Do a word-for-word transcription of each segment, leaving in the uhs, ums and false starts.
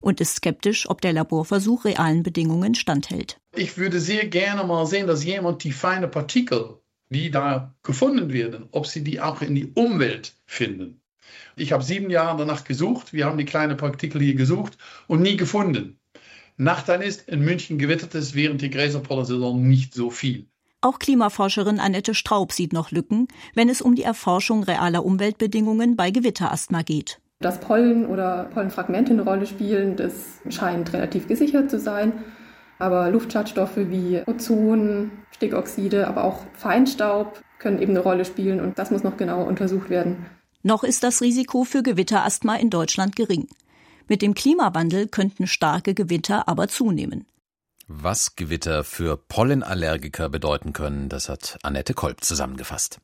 und ist skeptisch, ob der Laborversuch realen Bedingungen standhält. Ich würde sehr gerne mal sehen, dass jemand die feinen Partikel, die da gefunden werden, ob sie die auch in die Umwelt finden. Ich habe sieben Jahre danach gesucht, wir haben die kleinen Partikel hier gesucht und nie gefunden. Nachteil ist, in München gewittert es während der Gräserpollensaison nicht so viel. Auch Klimaforscherin Annette Straub sieht noch Lücken, wenn es um die Erforschung realer Umweltbedingungen bei Gewitterasthma geht. Dass Pollen oder Pollenfragmente eine Rolle spielen, das scheint relativ gesichert zu sein. Aber Luftschadstoffe wie Ozon, Stickoxide, aber auch Feinstaub können eben eine Rolle spielen und das muss noch genauer untersucht werden. Noch ist das Risiko für Gewitterasthma in Deutschland gering. Mit dem Klimawandel könnten starke Gewitter aber zunehmen. Was Gewitter für Pollenallergiker bedeuten können, das hat Annette Kolb zusammengefasst.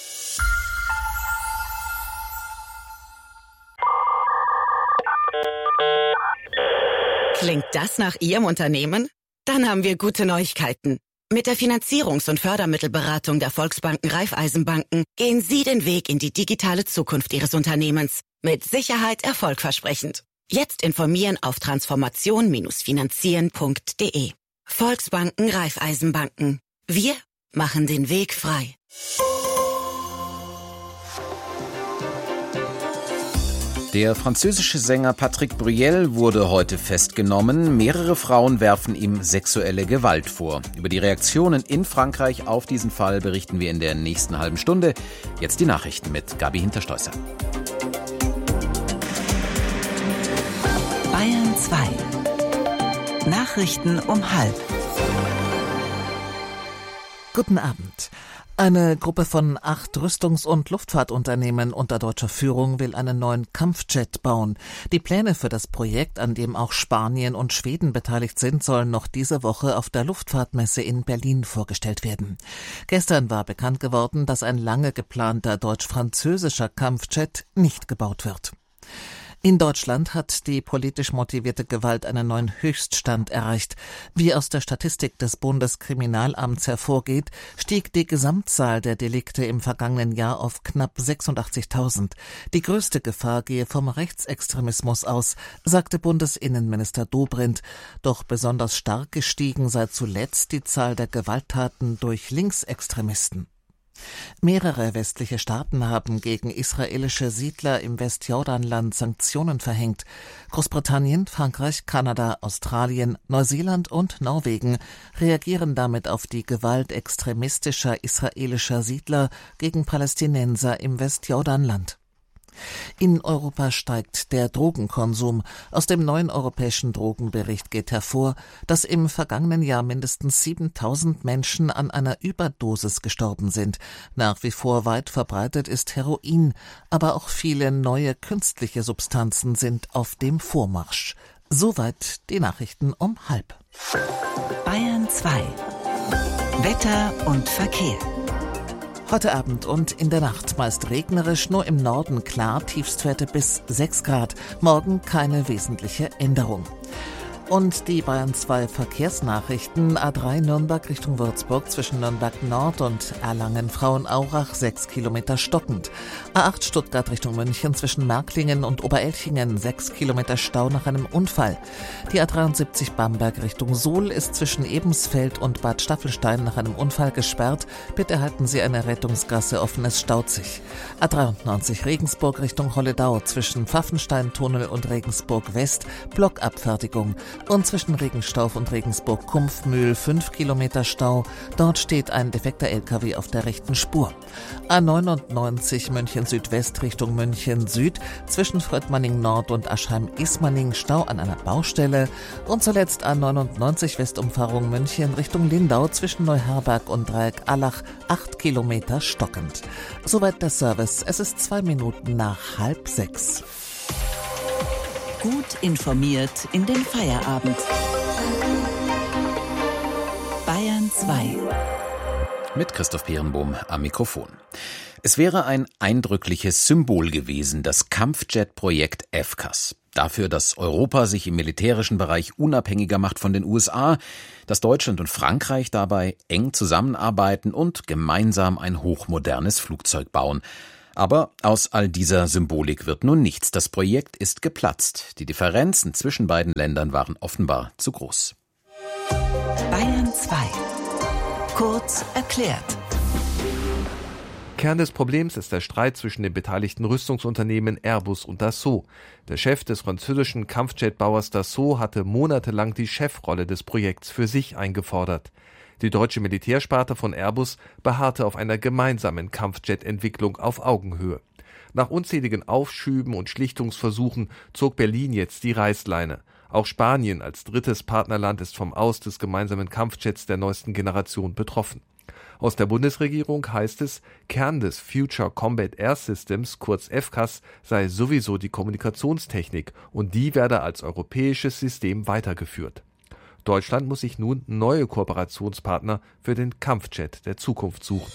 Klingt das nach Ihrem Unternehmen? Dann haben wir gute Neuigkeiten. Mit der Finanzierungs- und Fördermittelberatung der Volksbanken Raiffeisenbanken gehen Sie den Weg in die digitale Zukunft Ihres Unternehmens. Mit Sicherheit erfolgversprechend. Jetzt informieren auf transformation finanzieren punkt de. Volksbanken Raiffeisenbanken. Wir machen den Weg frei. Der französische Sänger Patrick Bruel wurde heute festgenommen. Mehrere Frauen werfen ihm sexuelle Gewalt vor. Über die Reaktionen in Frankreich auf diesen Fall berichten wir in der nächsten halben Stunde. Jetzt die Nachrichten mit Gabi Hinterstoisser. Bayern zwei. Nachrichten um halb. Guten Abend. Eine Gruppe von acht Rüstungs- und Luftfahrtunternehmen unter deutscher Führung will einen neuen Kampfjet bauen. Die Pläne für das Projekt, an dem auch Spanien und Schweden beteiligt sind, sollen noch diese Woche auf der Luftfahrtmesse in Berlin vorgestellt werden. Gestern war bekannt geworden, dass ein lange geplanter deutsch-französischer Kampfjet nicht gebaut wird. In Deutschland hat die politisch motivierte Gewalt einen neuen Höchststand erreicht. Wie aus der Statistik des Bundeskriminalamts hervorgeht, stieg die Gesamtzahl der Delikte im vergangenen Jahr auf knapp sechsundachtzigtausend. Die größte Gefahr gehe vom Rechtsextremismus aus, sagte Bundesinnenminister Dobrindt. Doch besonders stark gestiegen sei zuletzt die Zahl der Gewalttaten durch Linksextremisten. Mehrere westliche Staaten haben gegen israelische Siedler im Westjordanland Sanktionen verhängt. Großbritannien, Frankreich, Kanada, Australien, Neuseeland und Norwegen reagieren damit auf die Gewalt extremistischer israelischer Siedler gegen Palästinenser im Westjordanland. In Europa steigt der Drogenkonsum. Aus dem neuen europäischen Drogenbericht geht hervor, dass im vergangenen Jahr mindestens siebentausend Menschen an einer Überdosis gestorben sind. Nach wie vor weit verbreitet ist Heroin, aber auch viele neue künstliche Substanzen sind auf dem Vormarsch. Soweit die Nachrichten um halb. Bayern zwei. Wetter und Verkehr. Heute Abend und in der Nacht meist regnerisch, nur im Norden klar, Tiefstwerte bis sechs Grad. Morgen keine wesentliche Änderung. Und die Bayern zwei Verkehrsnachrichten. A drei Nürnberg Richtung Würzburg zwischen Nürnberg Nord und Erlangen-Frauenaurach sechs Kilometer stockend. A acht Stuttgart Richtung München zwischen Märklingen und Oberelchingen sechs Kilometer Stau nach einem Unfall. Die A dreiundsiebzig Bamberg Richtung Suhl ist zwischen Ebensfeld und Bad Staffelstein nach einem Unfall gesperrt. Bitte halten Sie eine Rettungsgasse offen, es staut sich. A dreiundneunzig Regensburg Richtung Holledau zwischen Pfaffensteintunnel und Regensburg West Blockabfertigung. Und zwischen Regenstauf und Regensburg-Kumpfmühl fünf Kilometer Stau. Dort steht ein defekter L K W auf der rechten Spur. A neunundneunzig München Südwest Richtung München Süd zwischen Fröttmanning Nord und Aschheim-Ismaning Stau an einer Baustelle. Und zuletzt A neunundneunzig Westumfahrung München Richtung Lindau zwischen Neuherberg und Dreieck Allach acht Kilometer stockend. Soweit der Service. Es ist zwei Minuten nach halb sechs. Gut informiert in den Feierabend. Bayern zwei. Mit Christoph Peerenbohm am Mikrofon. Es wäre ein eindrückliches Symbol gewesen, das Kampfjet-Projekt F C A S. Dafür, dass Europa sich im militärischen Bereich unabhängiger macht von den U S A, dass Deutschland und Frankreich dabei eng zusammenarbeiten und gemeinsam ein hochmodernes Flugzeug bauen. Aber aus all dieser Symbolik wird nun nichts. Das Projekt ist geplatzt. Die Differenzen zwischen beiden Ländern waren offenbar zu groß. Bayern zwei. Kurz erklärt. Kern des Problems ist der Streit zwischen den beteiligten Rüstungsunternehmen Airbus und Dassault. Der Chef des französischen Kampfjetbauers Dassault hatte monatelang die Chefrolle des Projekts für sich eingefordert. Die deutsche Militärsparte von Airbus beharrte auf einer gemeinsamen Kampfjet-Entwicklung auf Augenhöhe. Nach unzähligen Aufschüben und Schlichtungsversuchen zog Berlin jetzt die Reißleine. Auch Spanien als drittes Partnerland ist vom Aus des gemeinsamen Kampfjets der neuesten Generation betroffen. Aus der Bundesregierung heißt es, Kern des Future Combat Air Systems, kurz F C A S, sei sowieso die Kommunikationstechnik und die werde als europäisches System weitergeführt. Deutschland muss sich nun neue Kooperationspartner für den Kampfjet der Zukunft suchen.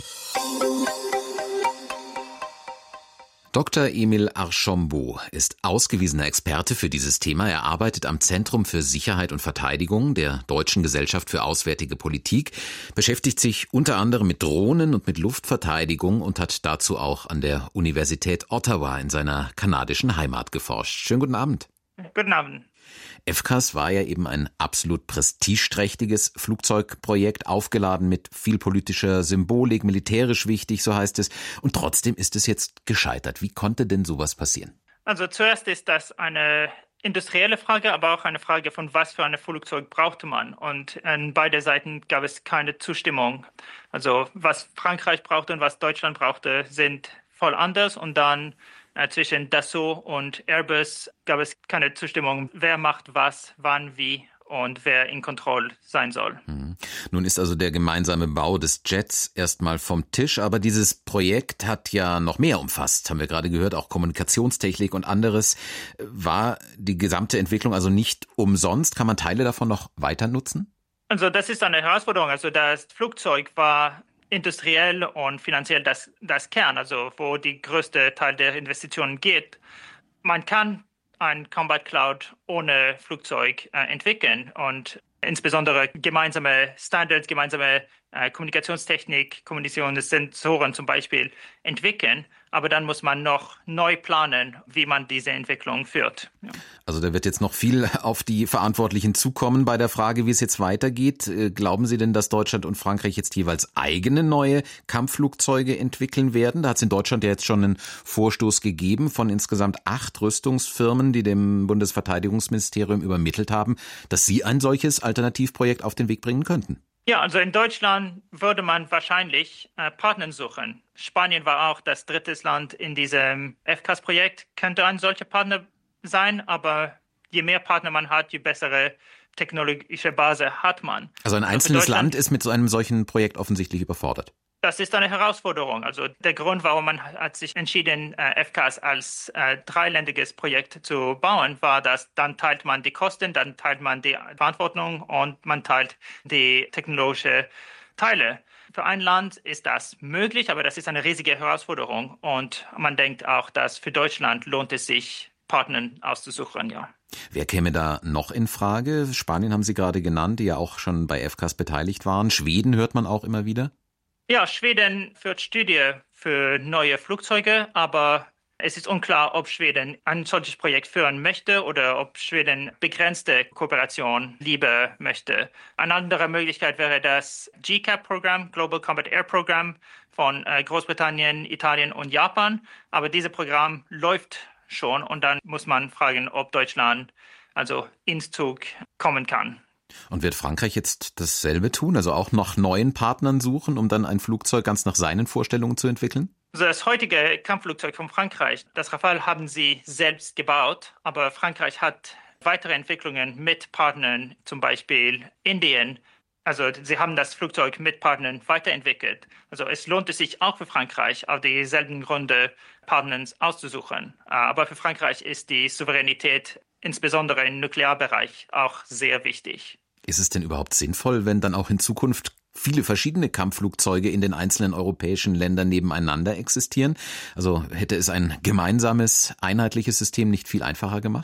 Doktor Emil Archambault ist ausgewiesener Experte für dieses Thema. Er arbeitet am Zentrum für Sicherheit und Verteidigung der Deutschen Gesellschaft für Auswärtige Politik, beschäftigt sich unter anderem mit Drohnen und mit Luftverteidigung und hat dazu auch an der Universität Ottawa in seiner kanadischen Heimat geforscht. Schönen guten Abend. Guten Abend. F C A S war ja eben ein absolut prestigeträchtiges Flugzeugprojekt, aufgeladen mit viel politischer Symbolik, militärisch wichtig, so heißt es. Und trotzdem ist es jetzt gescheitert. Wie konnte denn sowas passieren? Also zuerst ist das eine industrielle Frage, aber auch eine Frage von, was für ein Flugzeug brauchte man. Und an beiden Seiten gab es keine Zustimmung. Also was Frankreich brauchte und was Deutschland brauchte, sind voll anders. Und dann zwischen Dassault und Airbus gab es keine Zustimmung, wer macht was, wann, wie und wer in Kontrolle sein soll. Mhm. Nun ist also der gemeinsame Bau des Jets erstmal vom Tisch, aber dieses Projekt hat ja noch mehr umfasst, haben wir gerade gehört, auch Kommunikationstechnik und anderes. War die gesamte Entwicklung also nicht umsonst? Kann man Teile davon noch weiter nutzen? Also das ist eine Herausforderung. Also das Flugzeug war industriell und finanziell das, das Kern, also wo die größte Teil der Investitionen geht. Man kann ein Combat Cloud ohne Flugzeug äh, entwickeln und insbesondere gemeinsame Standards, gemeinsame äh, Kommunikationstechnik, Kommunikationssensoren zum Beispiel entwickeln. Aber dann muss man noch neu planen, wie man diese Entwicklung führt. Ja. Also da wird jetzt noch viel auf die Verantwortlichen zukommen bei der Frage, wie es jetzt weitergeht. Glauben Sie denn, dass Deutschland und Frankreich jetzt jeweils eigene neue Kampfflugzeuge entwickeln werden? Da hat es in Deutschland ja jetzt schon einen Vorstoß gegeben von insgesamt acht Rüstungsfirmen, die dem Bundesverteidigungsministerium übermittelt haben, dass sie ein solches Alternativprojekt auf den Weg bringen könnten. Ja, also in Deutschland würde man wahrscheinlich äh, Partner suchen. Spanien war auch das dritte Land in diesem F C A S-Projekt, könnte ein solcher Partner sein, aber je mehr Partner man hat, je bessere technologische Basis hat man. Also ein einzelnes Land ist mit so einem solchen Projekt offensichtlich überfordert. Das ist eine Herausforderung. Also der Grund, warum man hat sich entschieden, F C A S als äh, dreiländiges Projekt zu bauen, war, dass dann teilt man die Kosten, dann teilt man die Verantwortung und man teilt die technologischen Teile. Für ein Land ist das möglich, aber das ist eine riesige Herausforderung. Und man denkt auch, dass für Deutschland lohnt es sich, Partner auszusuchen, ja. Wer käme da noch in Frage? Spanien haben Sie gerade genannt, die ja auch schon bei F C A S beteiligt waren. Schweden hört man auch immer wieder. Ja, Schweden führt Studie für neue Flugzeuge, aber es ist unklar, ob Schweden ein solches Projekt führen möchte oder ob Schweden begrenzte Kooperation lieber möchte. Eine andere Möglichkeit wäre das G C A P-Programm, Global Combat Air Program von Großbritannien, Italien und Japan. Aber dieses Programm läuft schon und dann muss man fragen, ob Deutschland also ins Zug kommen kann. Und wird Frankreich jetzt dasselbe tun, also auch nach neuen Partnern suchen, um dann ein Flugzeug ganz nach seinen Vorstellungen zu entwickeln? Also das heutige Kampfflugzeug von Frankreich, das Rafale, haben sie selbst gebaut, aber Frankreich hat weitere Entwicklungen mit Partnern, zum Beispiel Indien. Also sie haben das Flugzeug mit Partnern weiterentwickelt. Also es lohnt es sich auch für Frankreich, auf dieselben Gründe Partner auszusuchen. Aber für Frankreich ist die Souveränität insbesondere im Nuklearbereich auch sehr wichtig. Ist es denn überhaupt sinnvoll, wenn dann auch in Zukunft viele verschiedene Kampfflugzeuge in den einzelnen europäischen Ländern nebeneinander existieren? Also hätte es ein gemeinsames, einheitliches System nicht viel einfacher gemacht?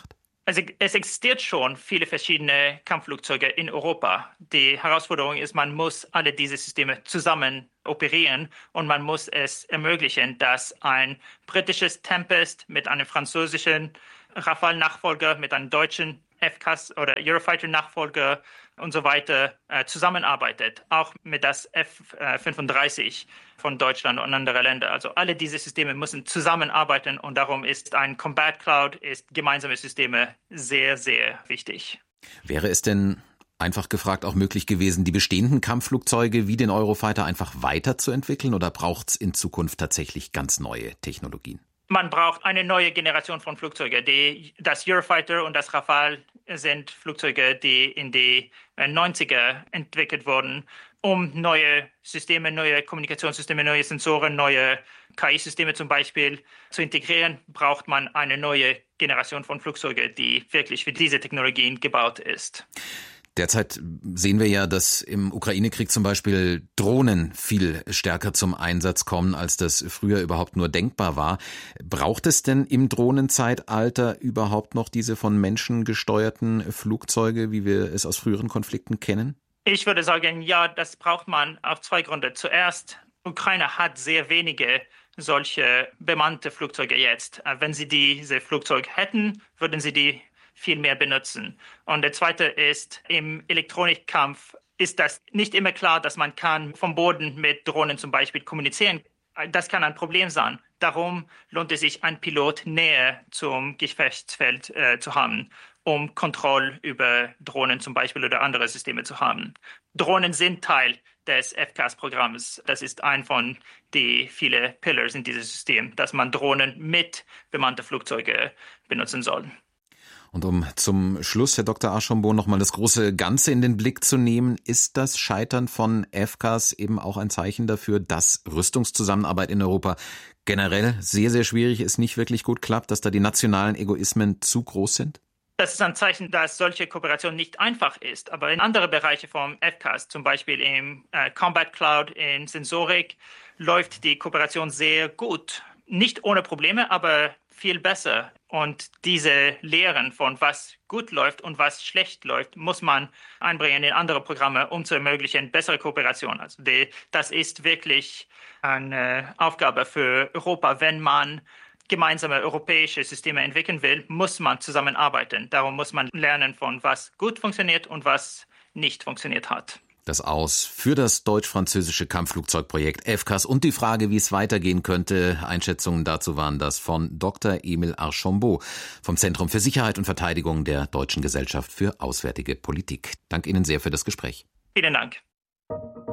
Also es existiert schon viele verschiedene Kampfflugzeuge in Europa. Die Herausforderung ist, man muss alle diese Systeme zusammen operieren und man muss es ermöglichen, dass ein britisches Tempest mit einem französischen Rafale-Nachfolger, mit einem deutschen F C A S oder Eurofighter-Nachfolger und so weiter äh, zusammenarbeitet, auch mit das F fünfunddreißig von Deutschland und anderen Ländern. Also alle diese Systeme müssen zusammenarbeiten und darum ist ein Combat Cloud, ist gemeinsame Systeme sehr, sehr wichtig. Wäre es denn einfach gefragt auch möglich gewesen, die bestehenden Kampfflugzeuge wie den Eurofighter einfach weiterzuentwickeln oder braucht es in Zukunft tatsächlich ganz neue Technologien? Man braucht eine neue Generation von Flugzeugen. Die, das Eurofighter und das Rafale sind Flugzeuge, die in die neunziger entwickelt wurden, um neue Systeme, neue Kommunikationssysteme, neue Sensoren, neue K I-Systeme zum Beispiel zu integrieren, braucht man eine neue Generation von Flugzeugen, die wirklich für diese Technologien gebaut ist. Derzeit sehen wir ja, dass im Ukraine-Krieg zum Beispiel Drohnen viel stärker zum Einsatz kommen, als das früher überhaupt nur denkbar war. Braucht es denn im Drohnenzeitalter überhaupt noch diese von Menschen gesteuerten Flugzeuge, wie wir es aus früheren Konflikten kennen? Ich würde sagen, ja, das braucht man auf zwei Gründe. Zuerst, Ukraine hat sehr wenige solche bemannte Flugzeuge jetzt. Wenn sie diese Flugzeuge hätten, würden sie die viel mehr benutzen. Und der zweite ist, im Elektronikkampf ist das nicht immer klar, dass man kann vom Boden mit Drohnen zum Beispiel kommunizieren. Das kann ein Problem sein. Darum lohnt es sich, einen Pilot näher zum Gefechtsfeld äh, zu haben, um Kontrolle über Drohnen zum Beispiel oder andere Systeme zu haben. Drohnen sind Teil des F C A S-Programms. Das ist ein von den vielen Pillars in diesem System, dass man Drohnen mit bemannten Flugzeugen benutzen soll. Und um zum Schluss, Herr Doktor Archambault, nochmal das große Ganze in den Blick zu nehmen, ist das Scheitern von F C A S eben auch ein Zeichen dafür, dass Rüstungszusammenarbeit in Europa generell sehr, sehr schwierig ist, nicht wirklich gut klappt, dass da die nationalen Egoismen zu groß sind? Das ist ein Zeichen, dass solche Kooperation nicht einfach ist. Aber in anderen Bereichen vom F C A S, zum Beispiel im äh, Combat Cloud, in Sensorik, läuft die Kooperation sehr gut. Nicht ohne Probleme, aber viel besser. Und diese Lehren von was gut läuft und was schlecht läuft, muss man einbringen in andere Programme, um zu ermöglichen bessere Kooperation. Also die, das ist wirklich eine Aufgabe für Europa. Wenn man gemeinsame europäische Systeme entwickeln will, muss man zusammenarbeiten. Darum muss man lernen von was gut funktioniert und was nicht funktioniert hat. Das Aus für das deutsch-französische Kampfflugzeugprojekt F C A S und die Frage, wie es weitergehen könnte. Einschätzungen dazu waren das von Doktor Emil Archambault vom Zentrum für Sicherheit und Verteidigung der Deutschen Gesellschaft für Auswärtige Politik. Danke Ihnen sehr für das Gespräch. Vielen Dank.